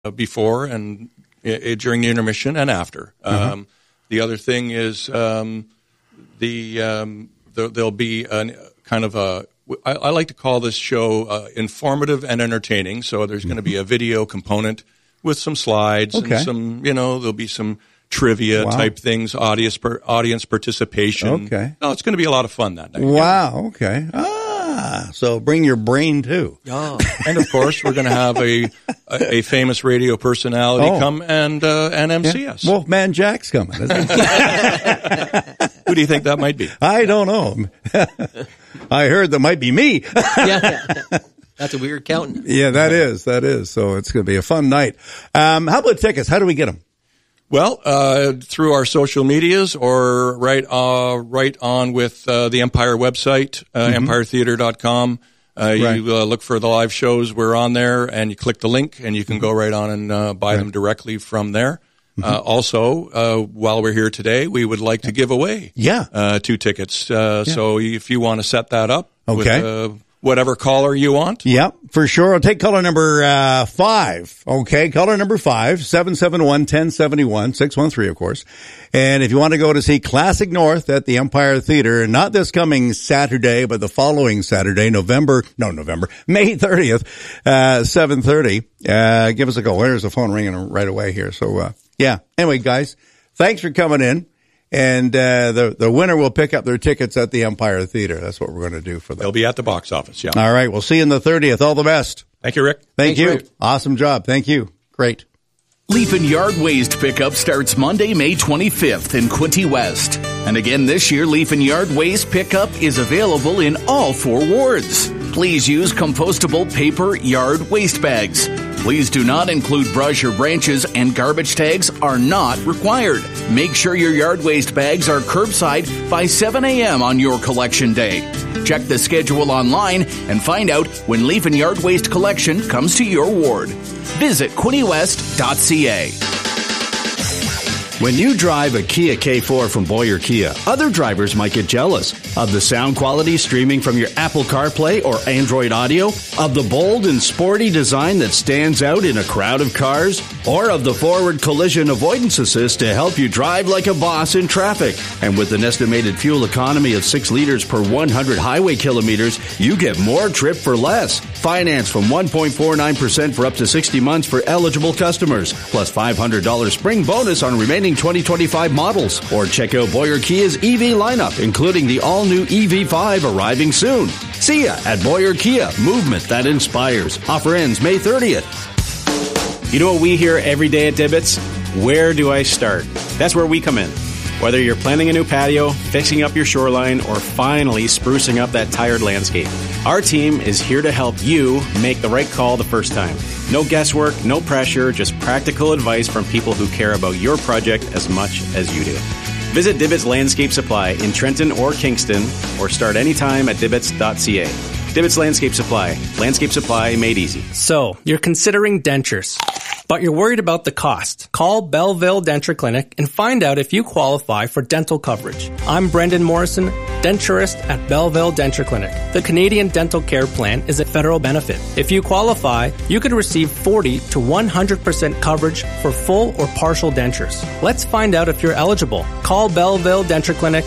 before and during the intermission and after. The other thing is there'll be a kind of a, I like to call this show informative and entertaining. So there's going to be a video component with some slides and some, there'll be some trivia type things, audience participation. Okay. No, it's going to be a lot of fun that night. Wow. Okay. So bring your brain too. Oh. And of course, we're going to have a famous radio personality come and MC us. Wolfman Jack's coming. Isn't he? Who do you think that might be? I don't know. I heard that might be me. Yeah. That's a weird counting. Yeah, that is. So it's going to be a fun night. How about tickets? How do we get them? Well, through our social medias or right on with the Empire website, empiretheater.com. You look for the live shows. We're on there, and you click the link, and you can go right on and buy them directly from there. Also, while we're here today, we would like to give away 2 tickets. So if you want to set that up with whatever caller you want. Yeah, for sure. I'll take caller number 5. Okay, caller number 5, 771-1071, 613, of course. And if you want to go to see Classic North at the Empire Theater, not this coming Saturday, but the following Saturday, May 30th, 7:30, give us a call. There's the phone ringing right away here. So, Anyway, guys, thanks for coming in. And the winner will pick up their tickets at the Empire Theater. That's what we're going to do for them. They'll be at the box office, yeah. All right, we'll see you on the 30th. All the best. Thank you, Rick. Thanks, you. Rick. Awesome job. Thank you. Great. Leaf and Yard Waste pickup starts Monday, May 25th in Quinte West. And again this year, Leaf and Yard Waste pickup is available in all 4 wards. Please use compostable paper yard waste bags. Please do not include brush or branches, and garbage tags are not required. Make sure your yard waste bags are curbside by 7 a.m. on your collection day. Check the schedule online and find out when Leaf and Yard Waste collection comes to your ward. Visit quintewest.ca. When you drive a Kia K4 from Boyer Kia, other drivers might get jealous of the sound quality streaming from your Apple CarPlay or Android Audio, of the bold and sporty design that stands out in a crowd of cars, or of the forward collision avoidance assist to help you drive like a boss in traffic. And with an estimated fuel economy of 6 liters per 100 highway kilometers, you get more trip for less. Finance from 1.49% for up to 60 months for eligible customers, plus $500 spring bonus on remaining 2025 models. Or check out Boyer Kia's EV lineup, including the all-new EV5 arriving soon. See ya at Boyer Kia, movement that inspires. Offer ends May 30th. You know what we hear every day at Dibbets? Where do I start? That's where we come in. Whether you're planning a new patio, fixing up your shoreline, or finally sprucing up that tired landscape, our team is here to help you make the right call the first time. No guesswork, no pressure, just practical advice from people who care about your project as much as you do. Visit Dibbets Landscape Supply in Trenton or Kingston, or start anytime at dibbets.ca. Dibbets Landscape Supply. Landscape supply made easy. So, you're considering dentures, but you're worried about the cost. Call Belleville Denture Clinic and find out if you qualify for dental coverage. I'm Brendan Morrison, denturist at Belleville Denture Clinic. The Canadian Dental Care Plan is a federal benefit. If you qualify, you could receive 40 to 100% coverage for full or partial dentures. Let's find out if you're eligible. Call Belleville Denture Clinic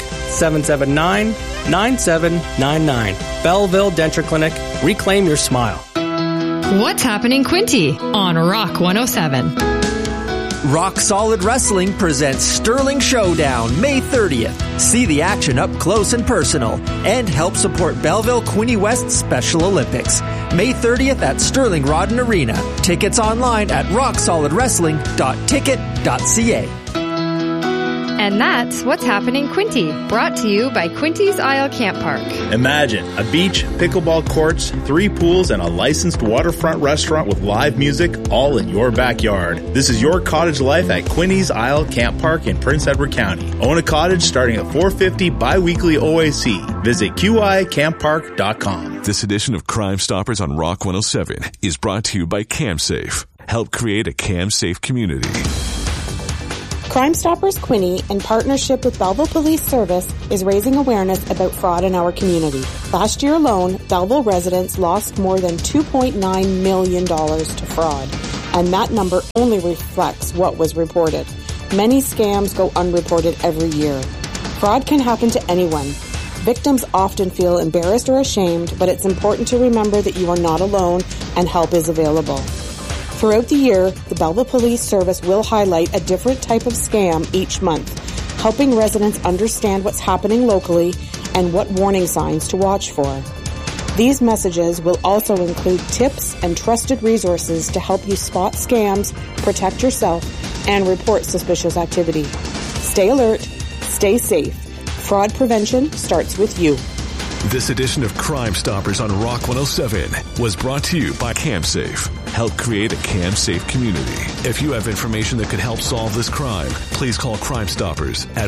779-9799. Belleville Denture Clinic. Reclaim your smile. What's happening, Quinte on Rock 107? Rock Solid Wrestling presents Sterling Showdown May 30th. See the action up close and personal and help support Belleville Quinte West Special Olympics. May 30th at Sterling Rodden Arena. Tickets online at rocksolidwrestling.ticket.ca. And that's What's Happening Quinte, brought to you by Quinte's Isle Camp Park. Imagine a beach, pickleball courts, 3 pools, and a licensed waterfront restaurant with live music all in your backyard. This is your cottage life at Quinte's Isle Camp Park in Prince Edward County. Own a cottage starting at $450 bi-weekly OAC. Visit QICamppark.com. This edition of Crime Stoppers on Rock 107 is brought to you by CamSafe. Help create a CamSafe community. Crime Stoppers Quinte, in partnership with Belleville Police Service, is raising awareness about fraud in our community. Last year alone, Belleville residents lost more than $2.9 million to fraud. and that number only reflects what was reported. Many scams go unreported every year. Fraud can happen to anyone. Victims often feel embarrassed or ashamed, but it's important to remember that you are not alone and help is available. Throughout the year, the Belleville Police Service will highlight a different type of scam each month, helping residents understand what's happening locally and what warning signs to watch for. These messages will also include tips and trusted resources to help you spot scams, protect yourself, and report suspicious activity. Stay alert, stay safe. Fraud prevention starts with you. This edition of Crime Stoppers on Rock 107 was brought to you by CamSafe. Help create a CamSafe community. If you have information that could help solve this crime, please call Crime Stoppers at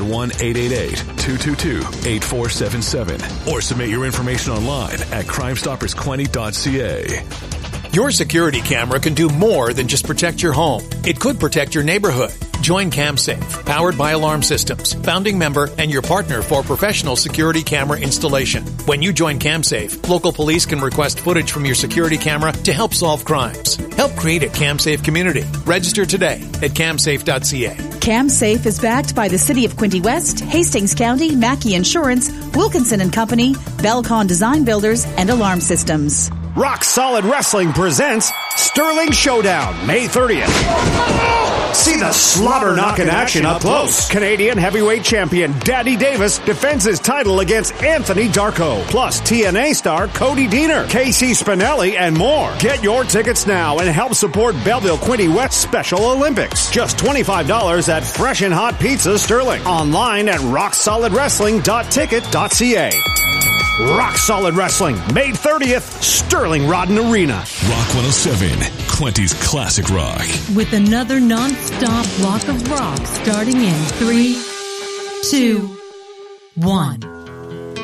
1-888-222-8477 or submit your information online at crimestoppersquinte.ca. Your security camera can do more than just protect your home. It could protect your neighborhood. Join CamSafe, powered by Alarm Systems, founding member and your partner for professional security camera installation. When you join CamSafe, local police can request footage from your security camera to help solve crimes. Help create a CamSafe community. Register today at camsafe.ca. CamSafe is backed by the City of Quinte West, Hastings County, Mackey Insurance, Wilkinson & Company, Belcon Design Builders, and Alarm Systems. Rock Solid Wrestling presents Sterling Showdown, May 30th. See the slobber knock in action up close. Canadian heavyweight champion Daddy Davis defends his title against Anthony Darko. Plus TNA star Cody Deaner, Casey Spinelli, and more. Get your tickets now and help support Belleville Quinte West Special Olympics. Just $25 at Fresh and Hot Pizza Sterling. Online at rocksolidwrestling.ticket.ca. Rock Solid Wrestling, May 30th, Sterling Rodden Arena. Rock 107, Quinte's classic rock. With another non-stop block of rock starting in 3, 2, 1.